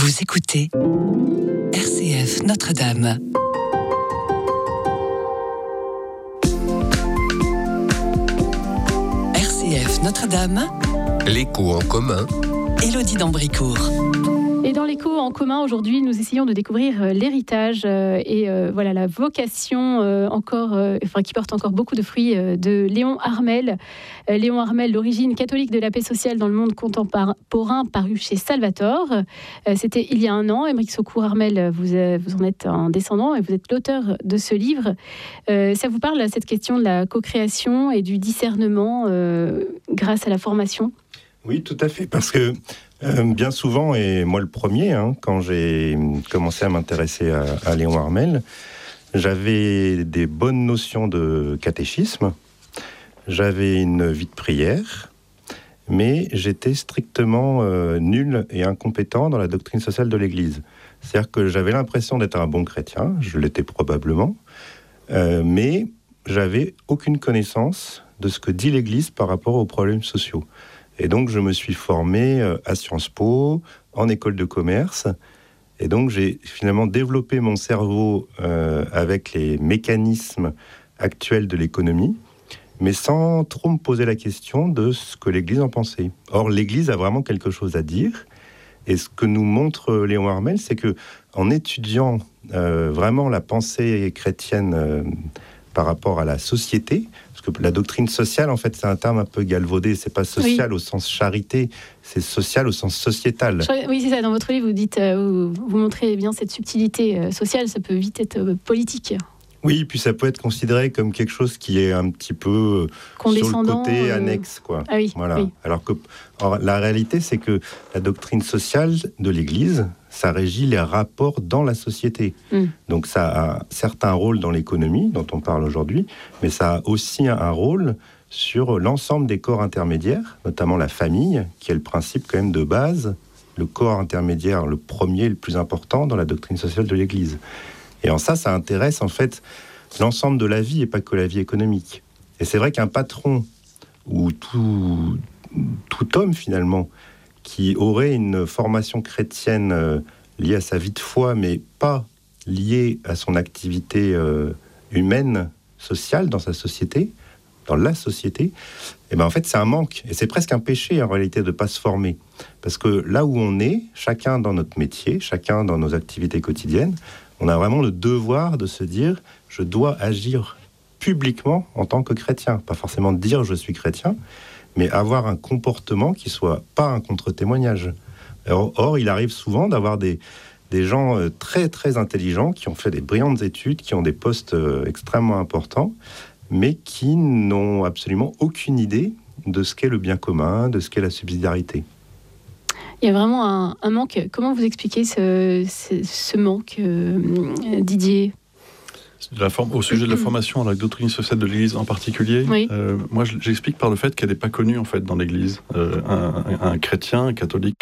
Vous écoutez RCF Notre-Dame. RCF Notre-Dame. L'écho en commun. Élodie d'Ambricourt. Et dans l'écho en commun, aujourd'hui, nous essayons de découvrir l'héritage et voilà la vocation qui porte encore beaucoup de fruits de Léon Harmel. Léon Harmel, l'origine catholique de la paix sociale dans le monde contemporain, paru chez Salvator. C'était il y a un an. Aymeric Saucourt-Harmel, vous en êtes un descendant et vous êtes l'auteur de ce livre. Ça vous parle, cette question de la co-création et du discernement grâce à la formation ? Oui, tout à fait, parce que bien souvent, et moi le premier, quand j'ai commencé à m'intéresser à Léon Harmel, j'avais des bonnes notions de catéchisme, j'avais une vie de prière, mais j'étais strictement nul et incompétent dans la doctrine sociale de l'Église. C'est-à-dire que j'avais l'impression d'être un bon chrétien, je l'étais probablement, mais j'avais aucune connaissance de ce que dit l'Église par rapport aux problèmes sociaux. Et donc, je me suis formé à Sciences Po, en école de commerce. Et donc, j'ai finalement développé mon cerveau avec les mécanismes actuels de l'économie, mais sans trop me poser la question de ce que l'Église en pensait. Or, l'Église a vraiment quelque chose à dire. Et ce que nous montre Léon Harmel, c'est que en étudiant vraiment la pensée chrétienne par rapport à la société, parce que la doctrine sociale, en fait, c'est un terme un peu galvaudé. C'est pas social au sens charité, c'est social au sens sociétal. Oui, c'est ça. Dans votre livre, vous dites, vous montrez bien cette subtilité sociale. Ça peut vite être politique. Oui, puis ça peut être considéré comme quelque chose qui est un petit peu sur le côté annexe, quoi. Ah oui, voilà. Oui. Alors que la réalité, c'est que la doctrine sociale de l'Église, ça régit les rapports dans la société. Donc ça a certains rôles dans l'économie, dont on parle aujourd'hui, mais ça a aussi un rôle sur l'ensemble des corps intermédiaires, notamment la famille, qui est le principe quand même de base, le corps intermédiaire, le premier, le plus important dans la doctrine sociale de l'Église. Et en ça intéresse en fait l'ensemble de la vie et pas que la vie économique. Et c'est vrai qu'un patron ou tout homme finalement qui aurait une formation chrétienne liée à sa vie de foi, mais pas liée à son activité humaine, sociale dans sa société, dans la société, et en fait c'est un manque. Et c'est presque un péché en réalité de ne pas se former. Parce que là où on est, chacun dans notre métier, chacun dans nos activités quotidiennes, on a vraiment le devoir de se dire « je dois agir publiquement en tant que chrétien ». Pas forcément dire « je suis chrétien », mais avoir un comportement qui soit pas un contre-témoignage. Or, il arrive souvent d'avoir des gens très très intelligents qui ont fait des brillantes études, qui ont des postes extrêmement importants, mais qui n'ont absolument aucune idée de ce qu'est le bien commun, de ce qu'est la subsidiarité. Il y a vraiment un manque. Comment vous expliquez ce manque, Didier ? Au sujet de la formation à la doctrine sociale de l'Église en particulier, oui. Moi j'explique par le fait qu'elle n'est pas connue en fait dans l'Église. Un chrétien, un catholique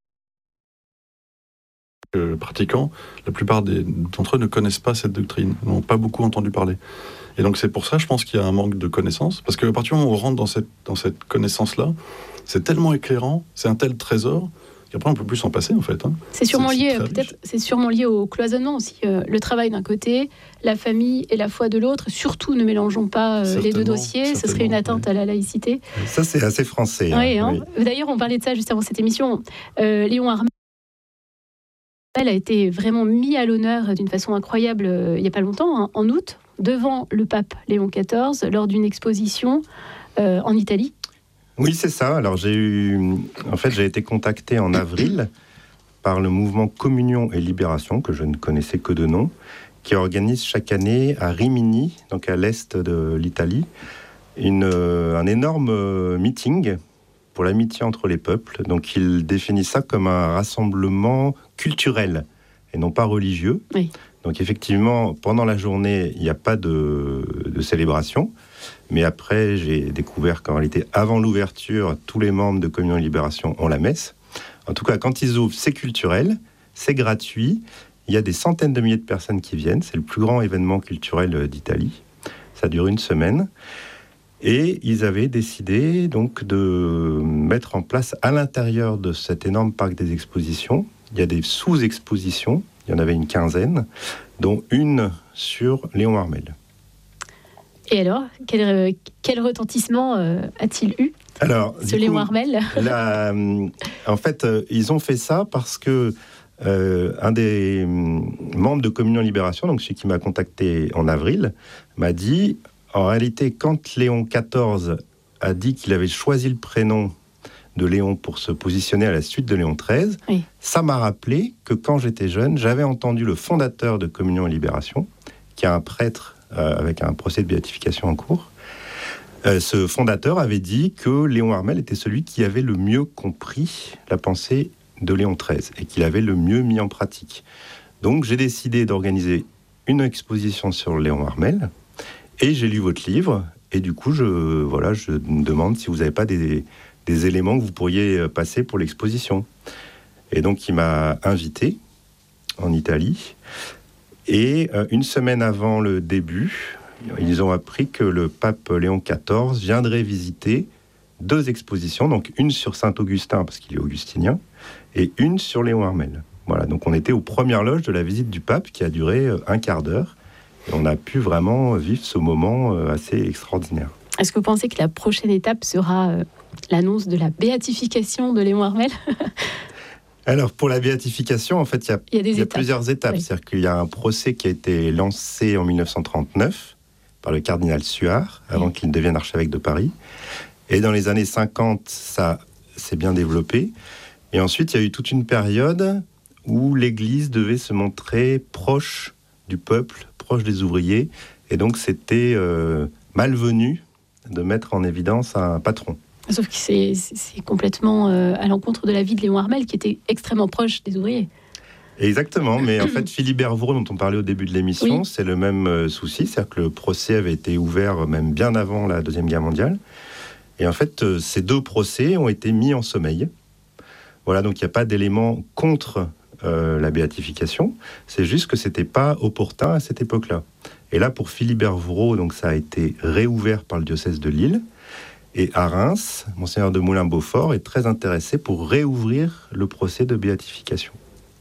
pratiquant, la plupart d'entre eux ne connaissent pas cette doctrine, n'ont pas beaucoup entendu parler. Et donc c'est pour ça, je pense qu'il y a un manque de connaissances, parce qu'à partir du moment où on rentre dans cette connaissance-là, c'est tellement éclairant, c'est un tel trésor, qu'après on ne peut plus s'en passer en fait. C'est sûrement lié au cloisonnement aussi. Le travail d'un côté, la famille et la foi de l'autre. Surtout ne mélangeons pas les deux dossiers, ce serait une atteinte à la laïcité. Ça c'est assez français. Oui. Oui. D'ailleurs on parlait de ça juste avant cette émission. Léon Harmel a été vraiment mis à l'honneur d'une façon incroyable il n'y a pas longtemps, en août, devant le pape Léon XIV, lors d'une exposition en Italie. Oui, c'est ça. Alors, j'ai été contacté en avril par le mouvement Communion et Libération, que je ne connaissais que de nom, qui organise chaque année à Rimini, donc à l'est de l'Italie, un énorme meeting pour l'amitié entre les peuples. Donc, il définit ça comme un rassemblement culturel et non pas religieux. Oui. Donc, effectivement, pendant la journée, il n'y a pas de célébration. Mais après, j'ai découvert qu'en réalité, avant l'ouverture, tous les membres de Communion et Libération ont la messe. En tout cas, quand ils ouvrent, c'est culturel, c'est gratuit. Il y a des centaines de milliers de personnes qui viennent. C'est le plus grand événement culturel d'Italie. Ça dure une semaine. Et ils avaient décidé donc de mettre en place à l'intérieur de cet énorme parc des expositions il y a des sous-expositions, il y en avait une quinzaine, dont une sur Léon Harmel. Et alors, quel retentissement a-t-il eu, ce Léon Harmel? En fait, ils ont fait ça parce que un des membres de Communion Libération, donc celui qui m'a contacté en avril, m'a dit, en réalité, quand Léon XIV a dit qu'il avait choisi le prénom de Léon pour se positionner à la suite de Léon XIII, oui. Ça m'a rappelé que quand j'étais jeune, j'avais entendu le fondateur de Communion et Libération, qui est un prêtre avec un procès de béatification en cours. Ce fondateur avait dit que Léon Harmel était celui qui avait le mieux compris la pensée de Léon XIII et qu'il avait le mieux mis en pratique. Donc j'ai décidé d'organiser une exposition sur Léon Harmel et j'ai lu votre livre et du coup je me demande si vous n'avez pas des éléments que vous pourriez passer pour l'exposition. Et donc il m'a invité en Italie et une semaine avant le début, ils ont appris que le pape Léon XIV viendrait visiter 2 expositions, donc une sur Saint-Augustin parce qu'il est augustinien et une sur Léon Harmel. Voilà, donc on était aux premières loges de la visite du pape qui a duré un quart d'heure et on a pu vraiment vivre ce moment assez extraordinaire. Est-ce que vous pensez que la prochaine étape sera l'annonce de la béatification de Léon Harmel? Alors, pour la béatification, en fait, il y a plusieurs étapes. Oui. C'est-à-dire qu'il y a un procès qui a été lancé en 1939 par le cardinal Suard, avant qu'il devienne archevêque de Paris. Et dans les années 50, ça s'est bien développé. Et ensuite, il y a eu toute une période où l'Église devait se montrer proche du peuple, proche des ouvriers. Et donc, c'était malvenu de mettre en évidence un patron. Sauf que c'est complètement à l'encontre de la vie de Léon Harmel, qui était extrêmement proche des ouvriers. Exactement, mais en fait, Philibert Vraud, dont on parlait au début de l'émission, oui. C'est le même souci, c'est-à-dire que le procès avait été ouvert même bien avant la Deuxième Guerre mondiale. Et en fait, ces 2 procès ont été mis en sommeil. Voilà, donc il n'y a pas d'élément contre la béatification, c'est juste que ce n'était pas opportun à cette époque-là. Et là, pour Philibert Vraud, donc ça a été réouvert par le diocèse de Lille. Et à Reims, Monseigneur de Moulin-Beaufort est très intéressé pour réouvrir le procès de béatification.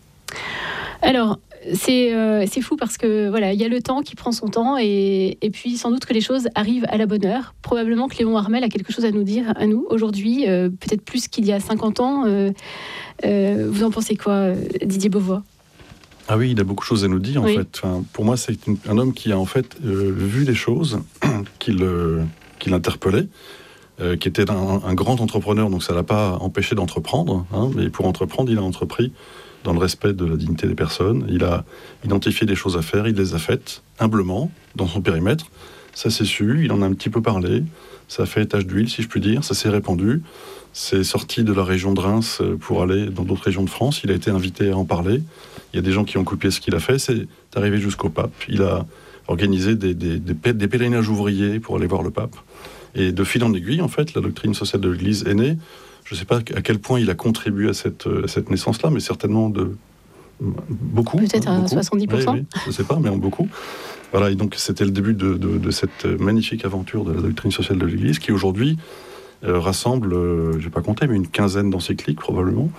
Alors, c'est fou parce que voilà, il y a le temps qui prend son temps et puis sans doute que les choses arrivent à la bonne heure. Probablement que Léon Harmel a quelque chose à nous dire, à nous, aujourd'hui, peut-être plus qu'il y a 50 ans. Vous en pensez quoi, Didier Beauvois ? Ah oui, il a beaucoup de choses à nous dire, en fait. Enfin, pour moi, c'est un homme qui a en fait vu des choses qui l'interpellaient. Qui était un grand entrepreneur, donc ça ne l'a pas empêché d'entreprendre, mais pour entreprendre, il a entrepris dans le respect de la dignité des personnes. Il a identifié des choses à faire, il les a faites humblement, dans son périmètre. Ça s'est su, il en a un petit peu parlé, ça a fait tache d'huile, si je puis dire, ça s'est répandu. C'est sorti de la région de Reims pour aller dans d'autres régions de France, il a été invité à en parler. Il y a des gens qui ont copié ce qu'il a fait, c'est arrivé jusqu'au pape. Il a organisé des pèlerinages ouvriers pour aller voir le pape. Et de fil en aiguille, en fait, la doctrine sociale de l'Église est née. Je ne sais pas à quel point il a contribué à cette naissance-là, mais certainement beaucoup. Peut-être à 70%. Oui, je ne sais pas, mais en beaucoup. Voilà, et donc c'était le début de cette magnifique aventure de la doctrine sociale de l'Église, qui aujourd'hui rassemble, je n'ai pas compté, mais une quinzaine d'encycliques probablement,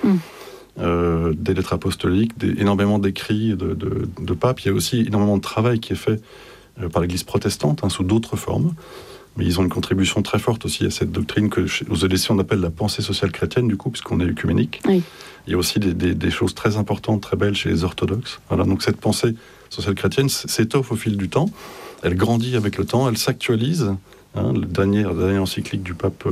des lettres apostoliques, énormément d'écrits de papes. Il y a aussi énormément de travail qui est fait par l'Église protestante, sous d'autres formes. Mais ils ont une contribution très forte aussi à cette doctrine que aux EDC on appelle la pensée sociale chrétienne, du coup, puisqu'on est œcuménique. Oui. Il y a aussi des choses très importantes, très belles chez les orthodoxes. Voilà, donc cette pensée sociale chrétienne s'étoffe au fil du temps, elle grandit avec le temps, elle s'actualise. La dernière encyclique du pape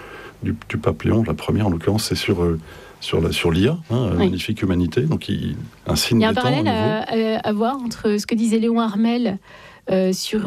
Léon, la première en l'occurrence, c'est sur l'IA, magnifique humanité. Donc un signe des temps. Il y a un parallèle à voir entre ce que disait Léon Harmel sur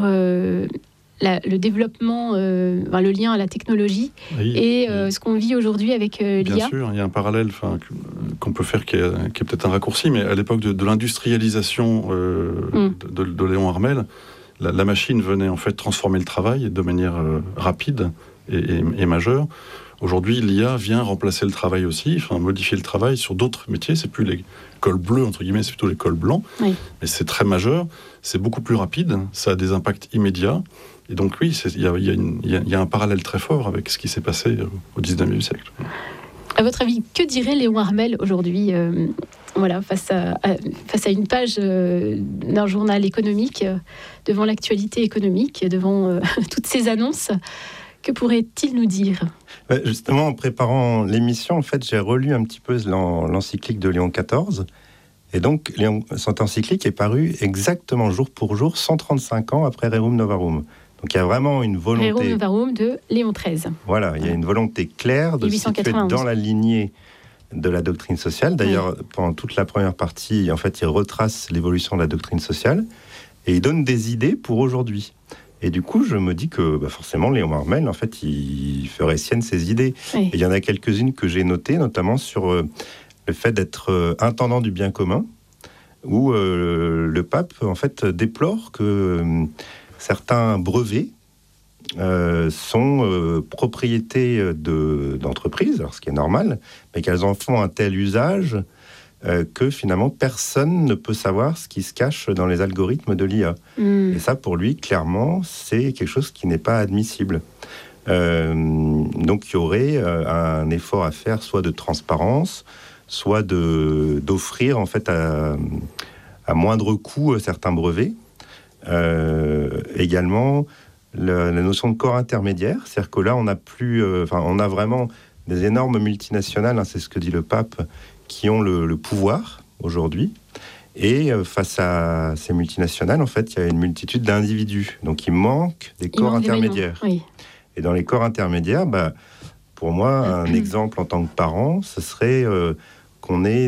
le développement, le lien à la technologie et ce qu'on vit aujourd'hui avec l'IA. Bien sûr, il y a un parallèle qu'on peut faire qui est peut-être un raccourci, mais à l'époque de l'industrialisation de Léon Harmel, la machine venait en fait transformer le travail de manière rapide et majeure. Aujourd'hui, l'IA vient remplacer le travail aussi, modifier le travail sur d'autres métiers. C'est plus les cols bleus, entre guillemets, c'est plutôt les cols blancs. Oui. Mais c'est très majeur, c'est beaucoup plus rapide, ça a des impacts immédiats. Et donc oui, il y a un parallèle très fort avec ce qui s'est passé au XIXe siècle. À votre avis, que dirait Léon Harmel aujourd'hui voilà, face à une page d'un journal économique, devant l'actualité économique, devant toutes ces annonces, que pourrait-il nous dire ? Justement, en préparant l'émission, en fait, j'ai relu un petit peu l'encyclique de Léon XIV. Et donc, cette encyclique est parue exactement jour pour jour, 135 ans après Rerum Novarum. Donc, il y a vraiment une volonté... Rerum Novarum de Léon XIII. Voilà, il y a une volonté claire de se situer dans la lignée de la doctrine sociale. D'ailleurs, pendant toute la première partie, en fait, il retrace l'évolution de la doctrine sociale et il donne des idées pour aujourd'hui. Et du coup, je me dis que forcément, Léon Armel, en fait, il ferait sienne ses idées. Oui. Et il y en a quelques-unes que j'ai notées, notamment sur le fait d'être intendant du bien commun, où le pape, en fait, déplore que certains brevets sont propriétés d'entreprises, alors ce qui est normal, mais qu'elles en font un tel usage que finalement personne ne peut savoir ce qui se cache dans les algorithmes de l'IA. Et ça, pour lui, clairement, c'est quelque chose qui n'est pas admissible. Donc il y aurait un effort à faire, soit de transparence, soit d'offrir en fait à moindre coût certains brevets. Également, la notion de corps intermédiaire, c'est-à-dire que là, on a vraiment des énormes multinationales, c'est ce que dit le pape, qui ont le pouvoir aujourd'hui. Et face à ces multinationales, en fait, il y a une multitude d'individus. Donc, il manque des corps intermédiaires. Oui. Et dans les corps intermédiaires, pour moi, un exemple en tant que parent, ce serait qu'on ait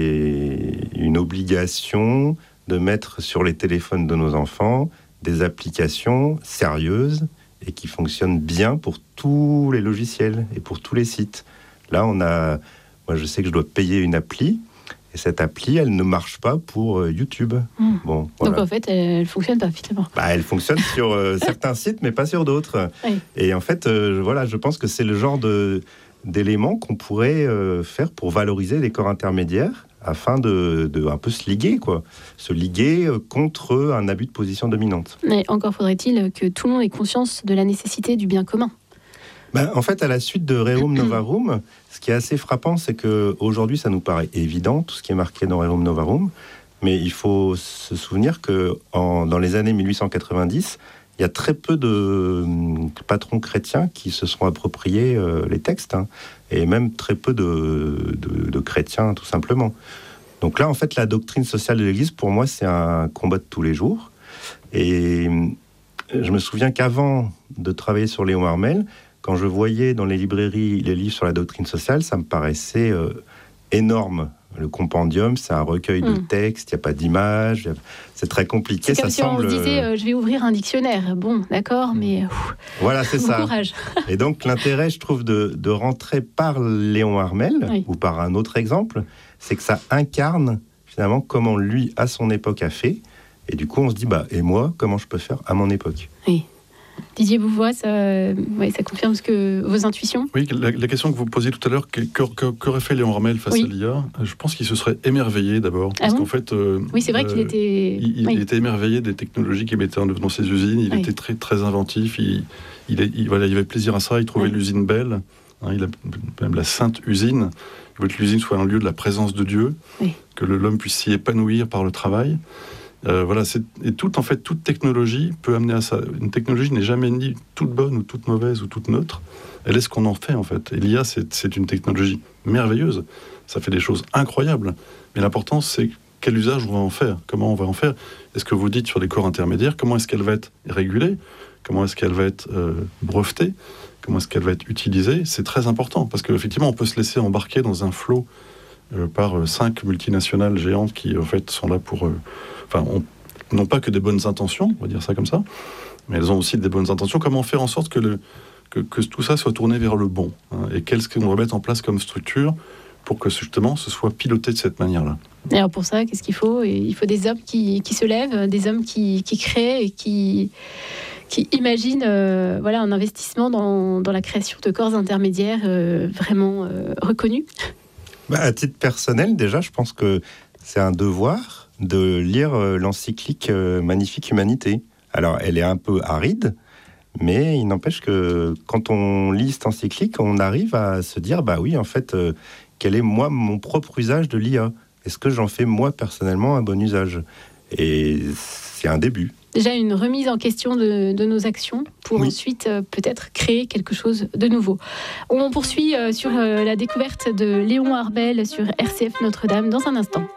une obligation de mettre sur les téléphones de nos enfants des applications sérieuses et qui fonctionnent bien pour tous les logiciels et pour tous les sites. Là, moi, je sais que je dois payer une appli, et cette appli, elle ne marche pas pour YouTube. Bon, voilà. Donc, en fait, elle ne fonctionne pas, finalement. Elle fonctionne sur certains sites, mais pas sur d'autres. Oui. Et en fait, je pense que c'est le genre d'éléments qu'on pourrait faire pour valoriser les corps intermédiaires, afin de un peu se liguer, se liguer contre un abus de position dominante. Mais encore faudrait-il que tout le monde ait conscience de la nécessité du bien commun. En fait, à la suite de Rerum Novarum, ce qui est assez frappant, c'est qu'aujourd'hui, ça nous paraît évident, tout ce qui est marqué dans Rerum Novarum, mais il faut se souvenir que dans les années 1890, il y a très peu de patrons chrétiens qui se sont appropriés les textes, et même très peu de chrétiens, tout simplement. Donc là, en fait, la doctrine sociale de l'Église, pour moi, c'est un combat de tous les jours. Et je me souviens qu'avant de travailler sur Léon Armel, quand je voyais dans les librairies les livres sur la doctrine sociale, ça me paraissait énorme. Le compendium, c'est un recueil de textes, il n'y a pas d'image, c'est très compliqué. C'est comme si on se disait, je vais ouvrir un dictionnaire. Bon, d'accord, mais voilà, c'est ça. Courage. Et donc, l'intérêt, je trouve, de rentrer par Léon Armel, ou par un autre exemple, c'est que ça incarne, finalement, comment lui, à son époque, a fait. Et du coup, on se dit, et moi, comment je peux faire à mon époque ? Oui. Didier Bouvois, ça confirme vos intuitions ? Oui, la question que vous posiez tout à l'heure, qu'aurait fait Léon Armel face à l'IA ? Je pense qu'il se serait émerveillé d'abord. Parce qu'en fait... oui, c'est vrai qu'il était... Il était émerveillé des technologies qu'il mettait dans ses usines. Il était très, très inventif. Il avait plaisir à ça. Il trouvait l'usine belle. Il a même la sainte usine. Il veut que l'usine soit un lieu de la présence de Dieu. Que l'homme puisse s'y épanouir par le travail. Toute technologie peut amener à ça. Une technologie n'est jamais ni toute bonne ou toute mauvaise ou toute neutre. Elle est ce qu'on en fait, en fait. Et l'IA, c'est une technologie merveilleuse. Ça fait des choses incroyables. Mais l'important, c'est quel usage on va en faire. Comment on va en faire. Est-ce que vous dites sur les corps intermédiaires, comment est-ce qu'elle va être régulée ? Comment est-ce qu'elle va être brevetée ? Comment est-ce qu'elle va être utilisée ? C'est très important. Parce qu'effectivement, on peut se laisser embarquer dans un flot par 5 multinationales géantes qui, en fait, sont là pour... n'ont pas que des bonnes intentions, on va dire ça comme ça, mais elles ont aussi des bonnes intentions. Comment faire en sorte que tout ça soit tourné vers le bon, et qu'est-ce qu'on va mettre en place comme structure pour que justement ce soit piloté de cette manière-là. Et alors pour ça, qu'est-ce qu'il faut ? Il faut des hommes qui se lèvent, des hommes qui créent et qui imaginent un investissement dans la création de corps intermédiaires vraiment reconnus. À titre personnel, déjà, je pense que c'est un devoir de lire l'encyclique Magnifique Humanité. Alors, elle est un peu aride, mais il n'empêche que quand on lit cette encyclique, on arrive à se dire, oui, en fait, quel est, moi, mon propre usage de l'IA ? est-ce que j'en fais moi personnellement un bon usage ? Et c'est un début. Déjà une remise en question de nos actions pour ensuite peut-être créer quelque chose de nouveau. On poursuit sur la découverte de Léon Arbel sur RCF Notre-Dame dans un instant.